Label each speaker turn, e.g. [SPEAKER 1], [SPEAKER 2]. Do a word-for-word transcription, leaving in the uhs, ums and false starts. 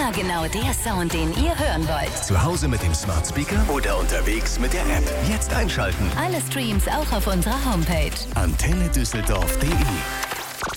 [SPEAKER 1] Immer genau der Sound, den ihr hören wollt.
[SPEAKER 2] Zu Hause mit dem Smart Speaker oder unterwegs mit der App. Jetzt einschalten.
[SPEAKER 1] Alle Streams auch auf unserer Homepage.
[SPEAKER 2] Antenne Düsseldorf punkt de